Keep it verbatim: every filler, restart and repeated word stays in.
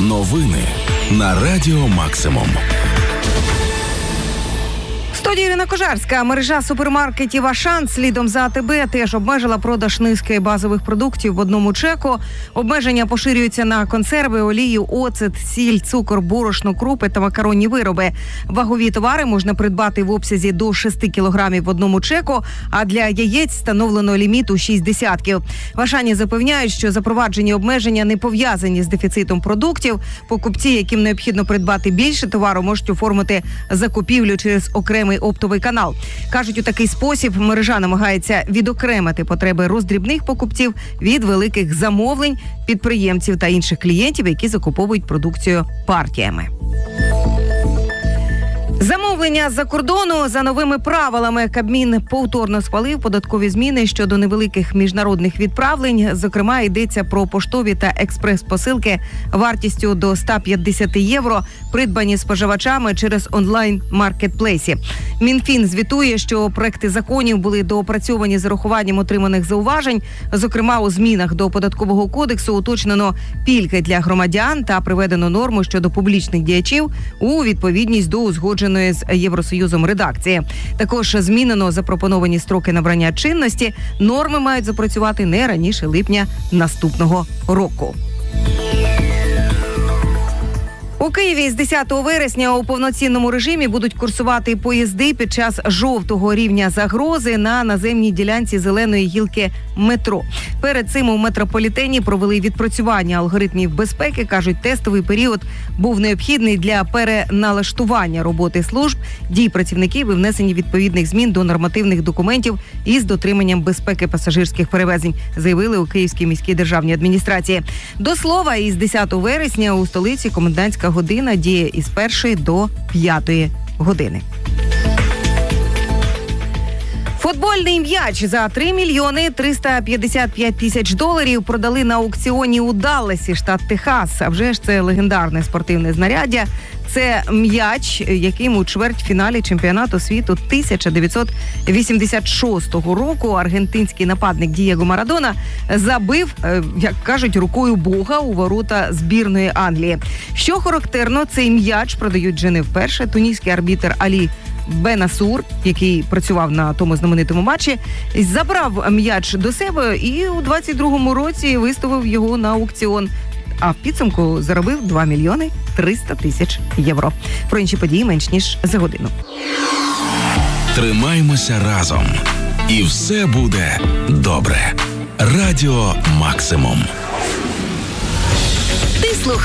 Новини на Радіо Максимум. Студія Ірина Кожарська. Мережа супермаркетів «Ашан» слідом за АТБ теж обмежила продаж низки базових продуктів в одному чеку. Обмеження поширюються на консерви, олію, оцет, сіль, цукор, борошно, крупи та макаронні вироби. Вагові товари можна придбати в обсязі до шести кілограмів в одному чеку, а для яєць встановлено ліміт у шість десятків. В «Ашані» запевняють, що запроваджені обмеження не пов'язані з дефіцитом продуктів. Покупці, яким необхідно придбати більше товару, можуть оформити закупівлю через окремий оптовий канал. Кажуть, у такий спосіб мережа намагається відокремити потреби роздрібних покупців від великих замовлень, підприємців та інших клієнтів, які закуповують продукцію партіями. Замовлення з-за кордону за новими правилами. Кабмін повторно схвалив податкові зміни щодо невеликих міжнародних відправлень. Зокрема, йдеться про поштові та експрес-посилки вартістю до сто п'ятдесят євро, придбані споживачами через онлайн-маркетплейсі. Мінфін звітує, що проекти законів були доопрацьовані з урахуванням отриманих зауважень. Зокрема, у змінах до Податкового кодексу уточнено пільги для громадян та приведено норму щодо публічних діячів у відповідність до узгодженої з Євросоюзом редакції. Також змінено запропоновані строки набрання чинності. Норми мають запрацювати не раніше липня наступного року. У Києві з десятого вересня у повноцінному режимі будуть курсувати поїзди під час жовтого рівня загрози на наземній ділянці зеленої гілки метро. Перед цим у метрополітені провели відпрацювання алгоритмів безпеки. Кажуть, тестовий період був необхідний для переналаштування роботи служб, дій працівників і внесення відповідних змін до нормативних документів із дотриманням безпеки пасажирських перевезень, заявили у Київській міській державній адміністрації. До слова, із десятого вересня у столиці комендантська година діє із першої до п'ятої години. Футбольний м'яч за три мільйони триста п'ятдесят п'ять тисяч доларів продали на аукціоні у Далласі, штат Техас. А вже ж це легендарне спортивне знаряддя. Це м'яч, яким у чвертьфіналі чемпіонату світу тисяча дев'ятсот вісімдесят шостого року аргентинський нападник Дієго Марадона забив, як кажуть, рукою Бога у ворота збірної Англії. Що характерно, цей м'яч продають вже не вперше. Туніський арбітр Алі Бенасур, який працював на тому знаменитому матчі, забрав м'яч до себе і у двадцять другому році виставив його на аукціон. А в підсумку заробив два мільйони триста тисяч євро. Про інші події менш ніж за годину. Тримаймося разом. І все буде добре. Радіо Максимум.